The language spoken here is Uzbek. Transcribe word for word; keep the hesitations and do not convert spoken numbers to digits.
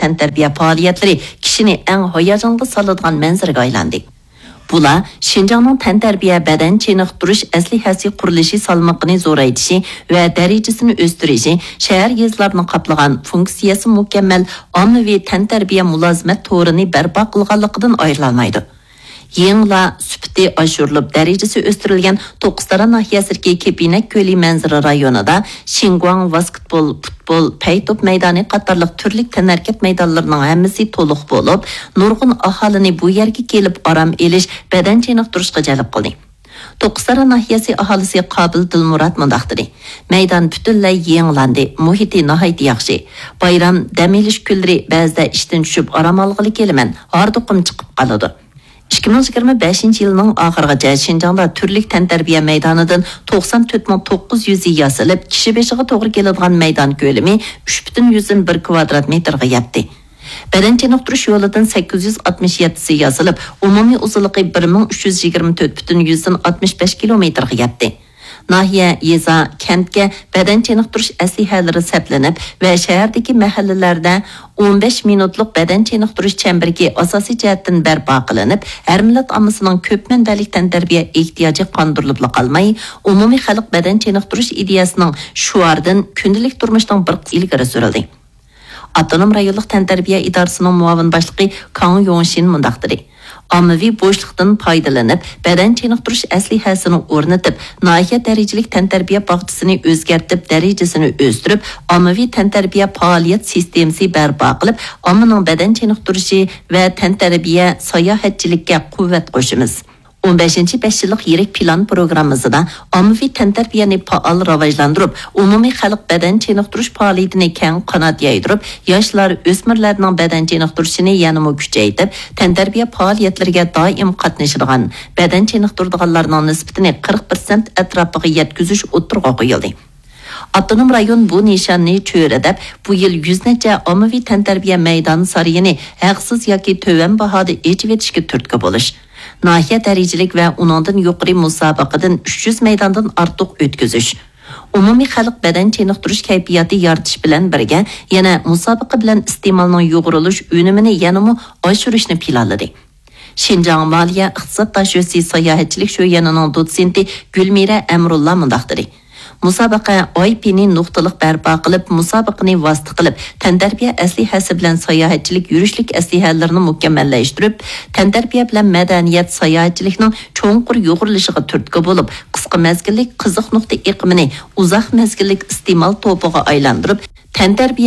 tantarbiya faoliyatları kişini en hayajonga soladigan manzaraga aylandi. Bular Şinjanның tantarbiya badan chiniqtirish aslihasi qurilishi salmoqini zo'raytirishi va darajasini o'stirishi, shahar yezlarini qoplagan funksiyasi mukammal ommaviy tantarbiya mulozimat to'rini barpo qilganligidan ayrilmaydi. Yengla süpti aşırılıp derecesi östürülgen Toqustara nahiyasidagi Kepinak ko'li manzara rayonida Xinguang basketbol, futbol, paytop maydoni qatorliq turli tanarkat maydonlarining hammasi to'liq bo'lib, nurg'un aholini bu yerga kelib aram elish, badan chiniqtirishga jalb qildi. Toqustara nahiyasi aholisi Qobil Dilmurod mundaq dedi. Maydon butunlay yangilandi, muhiti nihoyat yaxshi. Bayram dam olish kunlari ba'zida ishdan tushib aram olg'ili kelaman, orduqim chiqib qoladi. ikki ming yigirma beshinchi yilning oxirigacha Şinjanda turli tantarbiya maydonidan to'qson to'rt ming to'qqiz yuz yasalib, kishi beshiga to'g'ri keladigan maydon ko'lami uch butun yuzdan bir kvadrat metrga yetdi. Badan chiniqtirish yo'lidan sakkiz yuz oltmish yetti si yasalib, umumiy uzunligi bir ming uch yuz yigirma to'rt butun yuzdan oltmish besh kilometrga yetdi. Nahiye, yeza, kentga badan chiniqtirish aslihalari saplanib va shahardagi mahallalarda o'n besh minutlik badan chiniqtirish chambargi asosiy jihatdan barpo qilinib, har millat ommasining ko'p manbalik tantarbiya ehtiyoji qondirilib qolmay, umumiy xalq badan chiniqtirish ideyasining shuardan kundalik turmushning bir ilgari surildi. Avtonom rayonlik tantarbiya idorasining muavin boshlig'i Kang Yongshin mundaq dedi. Ommaviy bo'shliqdan foydalanib, badan chiniqtirish aslihasini o'rnatib, nahiya darajalik tantarbiya bog'chisini o'zgartib, darajasini o'stirib, ommaviy tantarbiya faoliyat sistemasi barpo qilib, ommaning badan chiniqtirishi va tantarbiya sayohatchilikka quvvat qo'shimiz. o'n beshinchi besh yillik yirik plan programmasida ommaviy tantarbiyani faol rivojlantirib, umumiy xalq badan chiniqtirish faoliyatini keng qanot yaydirib, yoshlar, o'smirlarning badan chiniqtirishini yanada kuchaytirib, tantarbiya faoliyatlariga doim qatnashadigan, badan chiniqtiradiganlarning nisbatini qirq prosent atrofiga yetkazish o'tirg'a qo'yildi. Avtonom rayon bu nishonni cho'radab, bu yil yuz necha ommaviy tantarbiya maydon sarayini haqsiz yoki to'van bahoda echib etishga turtki bo'lish. Nahiya darajalik va uningdan yuqori musobaqadan uch yuz maydondan ortiq o'tkazish. Umumiy xalq badan chiniqtirish kayfiyati yaratish bilan birga yana musobaqa bilan iste'molning yo'g'rilish unumini yanada oshirishni planladi. Şinjan Maliya iqtisod tashuvchi sayohatchilik sho'yanining dotsenti Gulmira Amrullah mundaq dedi. Musobaqa O I P'ni nuqtaliq barpo qilib, musobaqani vosita qilib, tantarbiya aslihasi bilan sayohatchilik yurishlik aslihalarini mukammallashtirib, tantarbiya bilan madaniyat sayohatchilikning cho'nqur yo'g'rilishiga turtki bo'lib, qisqa mezgillik qiziq nuqta iqimini uzoq mezgillik iste'mol to'piga aylantirib, tantarbiya